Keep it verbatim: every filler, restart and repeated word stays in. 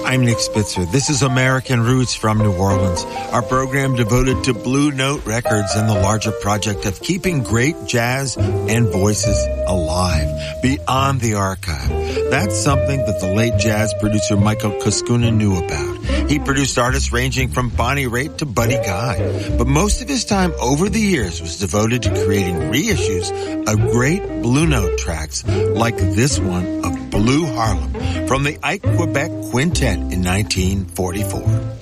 I'm Nick Spitzer. This is American Roots from New Orleans, our program devoted to Blue Note Records and the larger project of keeping great jazz and voices alive beyond the archive. That's something that the late jazz producer Michael Kuskuna knew about. He produced artists ranging from Bonnie Raitt to Buddy Guy, but most of his time over the years was devoted to creating reissues of great Blue Note tracks like this one of Blue Harlem from the Ike Quebec Quintet in nineteen forty-four.